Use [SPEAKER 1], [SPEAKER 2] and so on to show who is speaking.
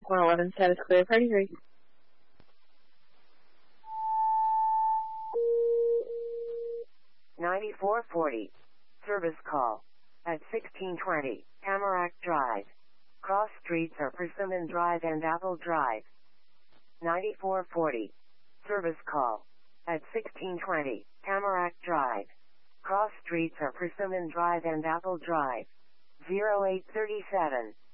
[SPEAKER 1] 111 status clear, party 3.
[SPEAKER 2] $94.40. Service call. At 1620, Tamarack Drive. Cross streets are Persimmon Drive and Apple Drive. $94.40. Service call. At 1620, Tamarack Drive. Cross streets are Persimmon Drive and Apple Drive. 0837.